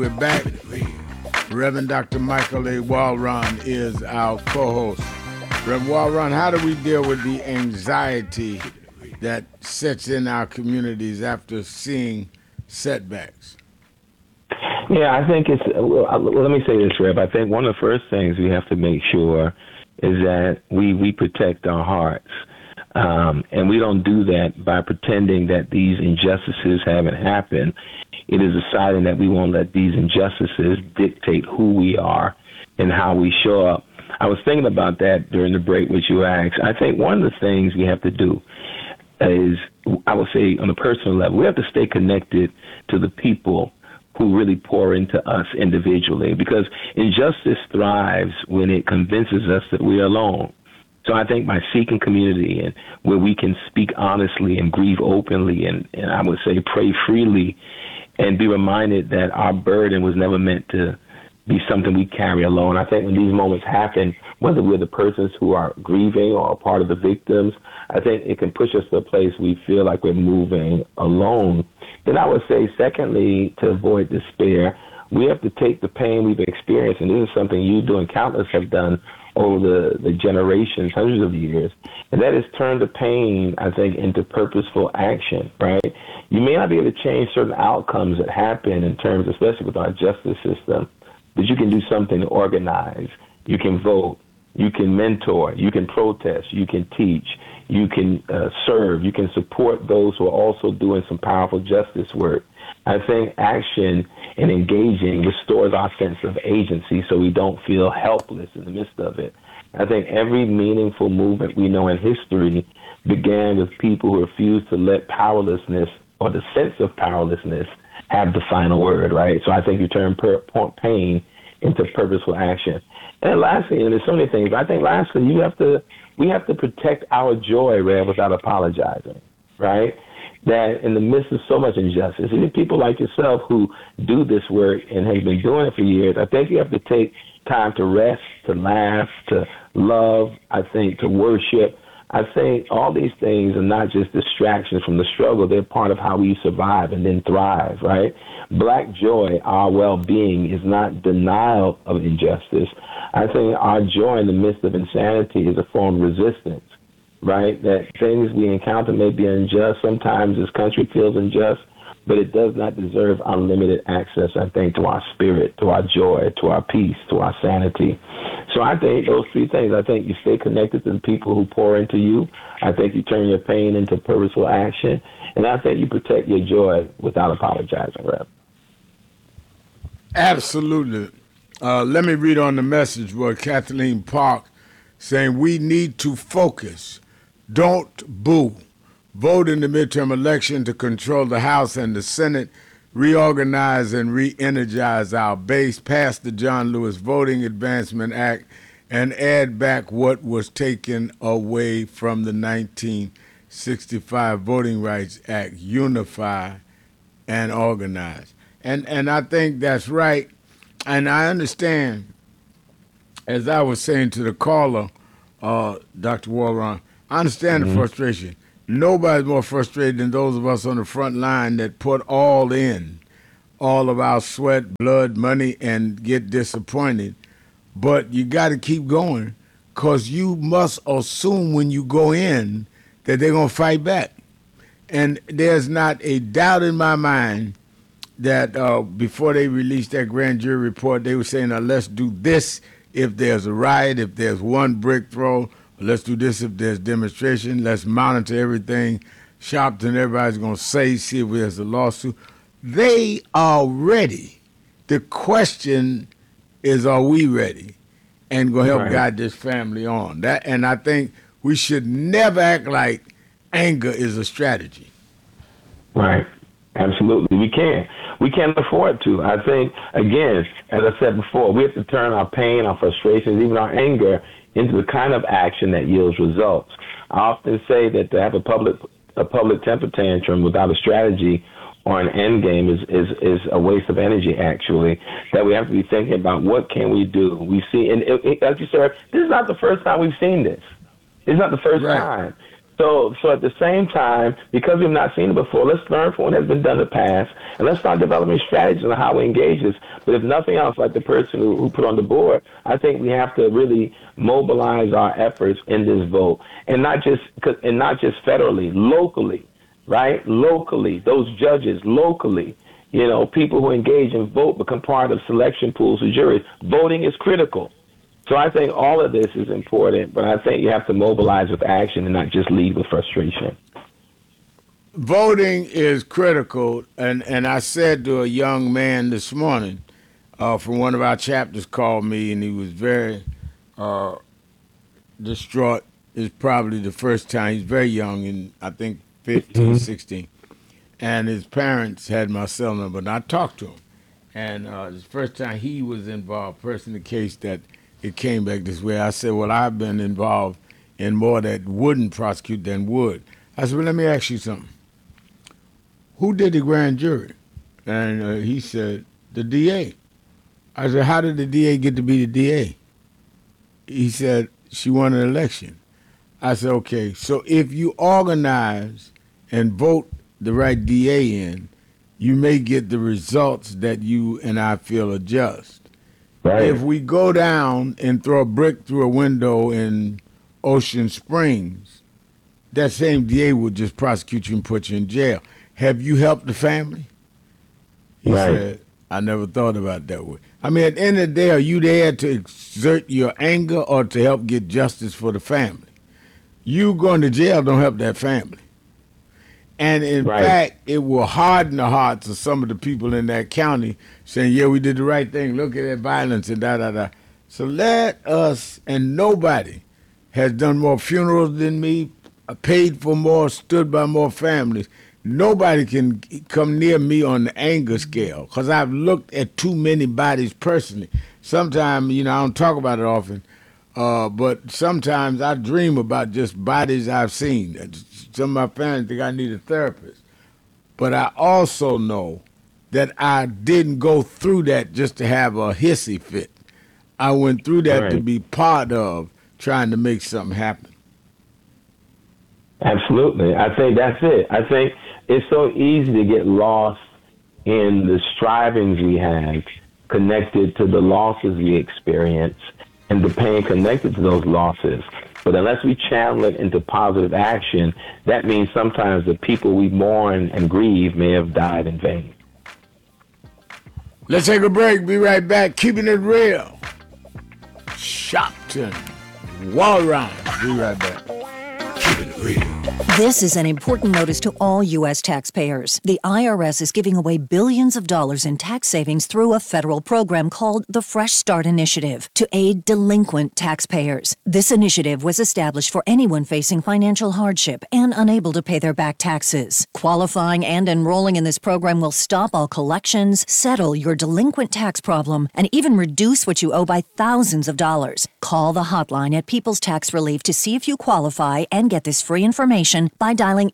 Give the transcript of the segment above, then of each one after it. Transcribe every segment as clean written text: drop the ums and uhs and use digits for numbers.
We're back. Reverend Dr. Michael A. Walron is our co-host. Reverend Walron, how do we deal with the anxiety that sets in our communities after seeing setbacks? Yeah, I think let me say this, Rev. I think one of the first things we have to make sure is that we protect our hearts. And we don't do that by pretending that these injustices haven't happened. It is deciding that we won't let these injustices dictate who we are and how we show up. I was thinking about that during the break, which you asked. I think one of the things we have to do is, I would say on a personal level, we have to stay connected to the people who really pour into us individually, because injustice thrives when it convinces us that we're alone. So I think by seeking community and where we can speak honestly and grieve openly and I would say pray freely and be reminded that our burden was never meant to be something we carry alone. I think when these moments happen, whether we're the persons who are grieving or part of the victims, I think it can push us to a place we feel like we're moving alone. Then I would say, secondly, to avoid despair, we have to take the pain we've experienced, and this is something you do and countless have done over the generations, hundreds of years, and that is turn the pain, I think, into purposeful action, right? You may not be able to change certain outcomes that happen in terms, especially with our justice system, but you can do something to organize. You can vote. You can mentor. You can protest. You can teach. You can serve. You can support those who are also doing some powerful justice work. I think action and engaging restores our sense of agency so we don't feel helpless in the midst of it. I think every meaningful movement we know in history began with people who refused to let powerlessness or the sense of powerlessness have the final word, right? So I think you turn pain into purposeful action. And lastly, and there's so many things, but I think lastly, we have to protect our joy, Rev, without apologizing, right? That in the midst of so much injustice, even people like yourself who do this work and have been doing it for years, I think you have to take time to rest, to laugh, to love, I think, to worship. I think all these things are not just distractions from the struggle. They're part of how we survive and then thrive, right? Black joy, our well-being, is not denial of injustice. I think our joy in the midst of insanity is a form of resistance, right? That things we encounter may be unjust. Sometimes this country feels unjust, but it does not deserve unlimited access, I think, to our spirit, to our joy, to our peace, to our sanity. So I think those three things, I think you stay connected to the people who pour into you. I think you turn your pain into purposeful action. And I think you protect your joy without apologizing, Rev. Absolutely. Let me read on the message board, Kathleen Park saying we need to focus. Don't boo. Vote in the midterm election to control the House and the Senate, reorganize and re-energize our base, pass the John Lewis Voting Advancement Act, and add back what was taken away from the 1965 Voting Rights Act, unify and organize. And I think that's right. And I understand, as I was saying to the caller, Dr. Walron, I understand the frustration. Nobody's more frustrated than those of us on the front line that put all of our sweat, blood, money, and get disappointed. But you got to keep going, because you must assume when you go in that they're going to fight back. And there's not a doubt in my mind that before they released that grand jury report, they were saying, now let's do this if there's a riot, if there's one brick throw. Let's do this if there's demonstration. Let's monitor everything. Sharpton, everybody's going to see if there's a lawsuit. They are ready. The question is, are we ready? And going to help guide this family on. And I think we should never act like anger is a strategy. Right. Absolutely. We can't. We can't afford to. I think, again, as I said before, we have to turn our pain, our frustrations, even our anger into the kind of action that yields results. I often say that to have a public temper tantrum without a strategy or an end game is a waste of energy, actually, that we have to be thinking about what can we do. We see, and as you said, this is not the first time we've seen this. It's not the first time. So at the same time, because we've not seen it before, let's learn from what has been done in the past, and let's start developing strategies on how we engage this. But if nothing else, like the person who put on the board, I think we have to really mobilize our efforts in this vote, and not just federally, locally, right? Locally, those judges locally. People who engage and vote become part of selection pools of juries. Voting is critical. So I think all of this is important, but I think you have to mobilize with action and not just lead with frustration. Voting is critical, and I said to a young man this morning from one of our chapters called me, and he was very distraught. It's probably the first time. He's very young, and I think 15, 16. And his parents had my cell number, and I talked to him. And it's the first time he was involved, first in the case that it came back this way. I said, well, I've been involved in more that wouldn't prosecute than would. I said, well, let me ask you something. Who did the grand jury? And he said, the DA. I said, how did the DA get to be the DA? He said, she won an election. I said, okay, so if you organize and vote the right DA in, you may get the results that you and I feel are just. Right. If we go down and throw a brick through a window in Ocean Springs, that same DA will just prosecute you and put you in jail. Have you helped the family? He said, I never thought about it that way. I mean, at the end of the day, are you there to exert your anger or to help get justice for the family? You going to jail don't help that family. And in fact, it will harden the hearts of some of the people in that county saying, yeah, we did the right thing. Look at that violence and da-da-da. So let us, and nobody has done more funerals than me, paid for more, stood by more families. Nobody can come near me on the anger scale because I've looked at too many bodies personally. Sometimes, I don't talk about it often, but sometimes I dream about just bodies I've seen. Some of my family think I need a therapist. But I also know that I didn't go through that just to have a hissy fit. I went through that to be part of trying to make something happen. Absolutely. I think that's it. I think it's so easy to get lost in the strivings we have connected to the losses we experience and the pain connected to those losses. But unless we channel it into positive action, that means sometimes the people we mourn and grieve may have died in vain. Let's take a break. Be right back. Keeping it real. Shopton. Wall Rhymes. Be right back. Keeping it real. This is an important notice to all U.S. taxpayers. The IRS is giving away billions of dollars in tax savings through a federal program called the Fresh Start Initiative to aid delinquent taxpayers. This initiative was established for anyone facing financial hardship and unable to pay their back taxes. Qualifying and enrolling in this program will stop all collections, settle your delinquent tax problem, and even reduce what you owe by thousands of dollars. Call the hotline at People's Tax Relief to see if you qualify and get this free information by dialing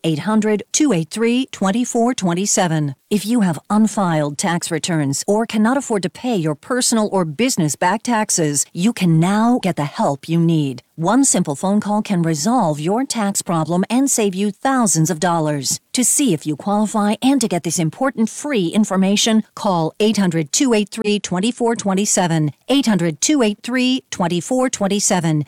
800-283-2427. If you have unfiled tax returns or cannot afford to pay your personal or business back taxes, you can now get the help you need. One simple phone call can resolve your tax problem and save you thousands of dollars. To see if you qualify and to get this important free information, call 800-283-2427, 800-283-2427,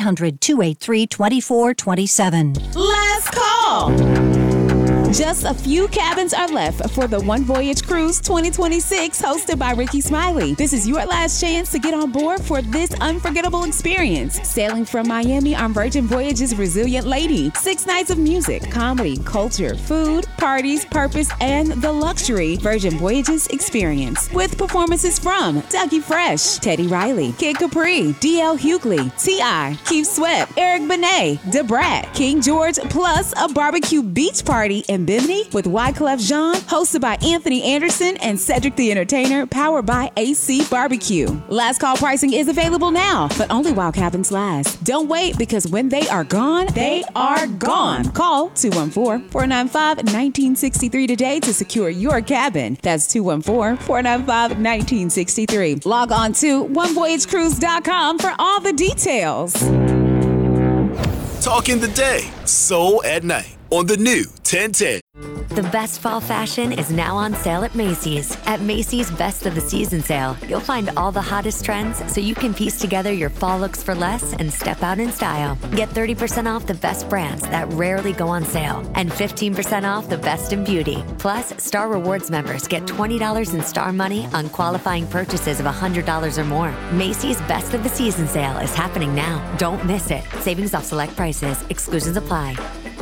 800-283-2427. Last call. Just a few cabins are left for the One Voyage Cruise 2026 hosted by Ricky Smiley. This is your last chance to get on board for this unforgettable experience. Sailing from Miami on Virgin Voyages Resilient Lady. 6 nights of music, comedy, culture, food, parties, purpose, and the luxury Virgin Voyages experience. With performances from Dougie Fresh, Teddy Riley, Kid Capri, D.L. Hughley, T.I., Keith Sweat, Eric Benet, DeBrat, King George, plus a barbecue beach party in Bimini with Wyclef Jean, hosted by Anthony Anderson and Cedric the Entertainer, powered by AC Barbecue. Last call pricing is available now, but only while cabins last. Don't wait, because when they are gone, they are gone. Call 214-495-1963 today to secure your cabin. That's 214-495-1963. Log on to onevoyagecruise.com for all the details. Talk in the day, soul at night on the new 1010. The best fall fashion is now on sale at Macy's. At Macy's Best of the Season sale, you'll find all the hottest trends so you can piece together your fall looks for less and step out in style. Get 30% off the best brands that rarely go on sale and 15% off the best in beauty. Plus, Star Rewards members get $20 in Star Money on qualifying purchases of $100 or more. Macy's Best of the Season sale is happening now. Don't miss it. Savings off select prices. Exclusions apply.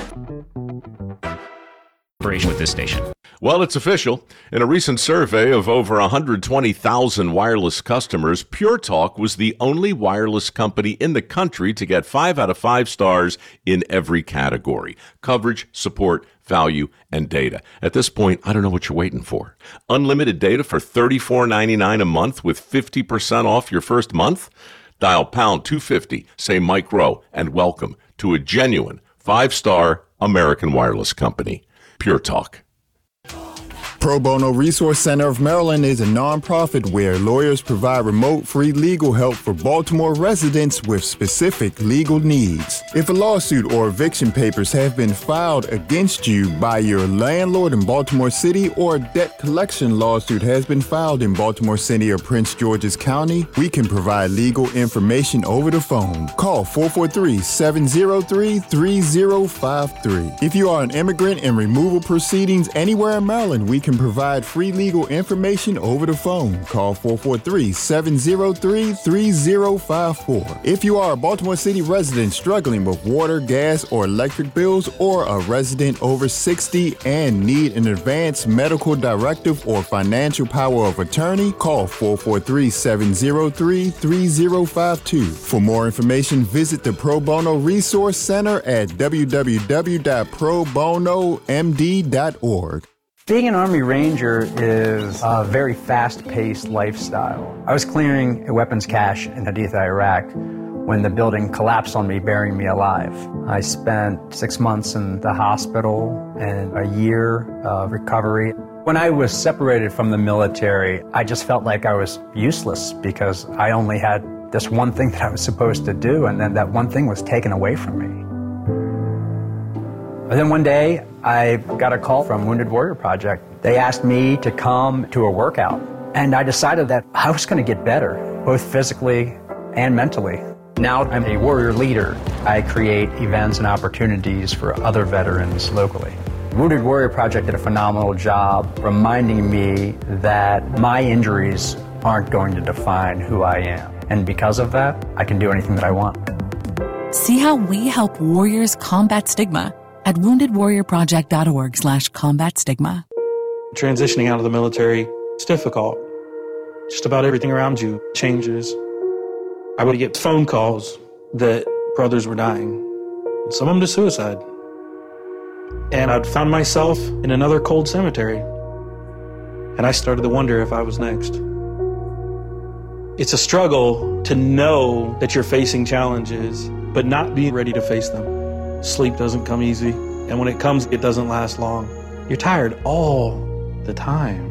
With this station. Well, it's official. In a recent survey of over 120,000 wireless customers, Pure Talk was the only wireless company in the country to get 5 out of 5 stars in every category: coverage, support, value, and data. At this point, I don't know what you're waiting for. Unlimited data for $34.99 a month with 50% off your first month? Dial pound 250, say Mike Rowe, and welcome to a genuine 5-star American wireless company. Pure Talk. Pro Bono Resource Center of Maryland is a nonprofit where lawyers provide remote free legal help for Baltimore residents with specific legal needs. If a lawsuit or eviction papers have been filed against you by your landlord in Baltimore City, or a debt collection lawsuit has been filed in Baltimore City or Prince George's County, we can provide legal information over the phone. Call 443-703-3053. If you are an immigrant in removal proceedings anywhere in Maryland, we can provide free legal information over the phone. Call 443-703-3054. If you are a Baltimore City resident struggling with water, gas, or electric bills, or a resident over 60 and need an advance medical directive or financial power of attorney, call 443-703-3052. For more information, visit the Pro Bono Resource Center at www.probonomd.org. Being an Army Ranger is a very fast-paced lifestyle. I was clearing a weapons cache in Haditha, Iraq, when the building collapsed on me, burying me alive. I spent 6 months in the hospital and a year of recovery. When I was separated from the military, I just felt like I was useless because I only had this one thing that I was supposed to do, and then that one thing was taken away from me. And then one day, I got a call from Wounded Warrior Project. They asked me to come to a workout, and I decided that I was going to get better, both physically and mentally. Now I'm a warrior leader. I create events and opportunities for other veterans locally. Wounded Warrior Project did a phenomenal job reminding me that my injuries aren't going to define who I am. And because of that, I can do anything that I want. See how we help warriors combat stigma at woundedwarriorproject.org/combat stigma. Transitioning out of the military, it's difficult. Just about everything around you changes. I would get phone calls that brothers were dying, some of them to suicide. And I'd found myself in another cold cemetery. And I started to wonder if I was next. It's a struggle to know that you're facing challenges, but not be ready to face them. Sleep doesn't come easy, and when it comes, it doesn't last long. You're tired all the time.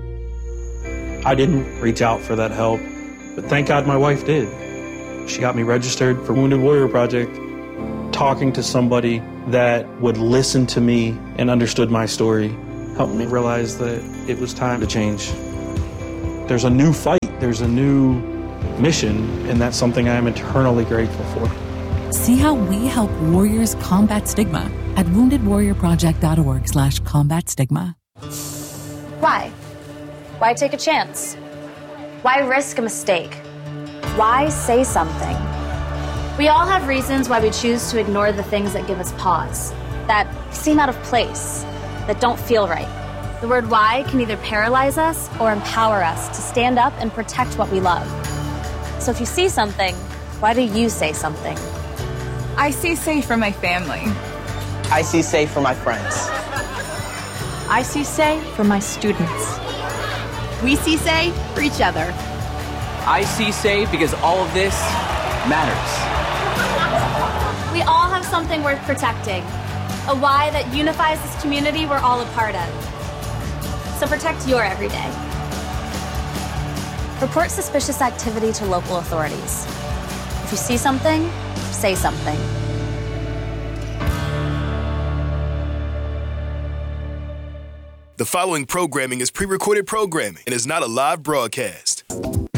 I didn't reach out for that help, but thank God my wife did. She got me registered for Wounded Warrior Project. Talking to somebody that would listen to me and understood my story helped me realize that it was time to change. There's a new fight, there's a new mission, and that's something I am eternally grateful for. See how we help warriors combat stigma at woundedwarriorproject.org/combat stigma. Why? Why take a chance? Why risk a mistake? Why say something? We all have reasons why we choose to ignore the things that give us pause, that seem out of place, that don't feel right. The word why can either paralyze us or empower us to stand up and protect what we love. So if you see something, why do you say something? I see safe for my family. I see safe for my friends. I see say for my students. We see say for each other. I see say because all of this matters. We all have something worth protecting, a why that unifies this community we're all a part of. So protect your everyday. Report suspicious activity to local authorities. If you see something, say something. The following programming is pre-recorded programming and is not a live broadcast.